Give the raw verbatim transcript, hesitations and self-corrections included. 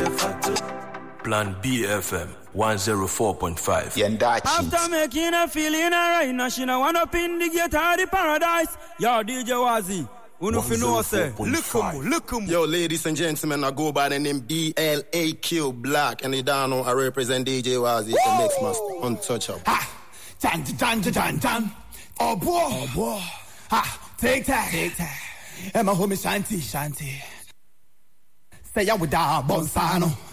Plan B F M one oh four point five. After making a feeling right now, she now wanna pin the guitar the paradise. Yo, D J Wazzy, uno fino say, look 'em, look 'em. Yo, ladies and gentlemen, I go by the name B L A Q Black, and you don't know I represent D J Wazzy, the mix master, untouchable. Ha! Jan, jan, jan, jan, jan. Oh boy, oh boy. Ha! Take that, take that. And my homie Shanti, Shanti. Say ya with that Bonsano.